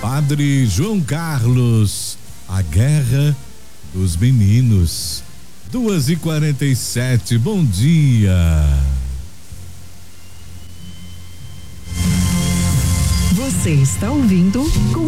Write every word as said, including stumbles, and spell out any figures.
Padre João Carlos, a guerra dos meninos. Duas e quarenta e sete, bom dia. Você está ouvindo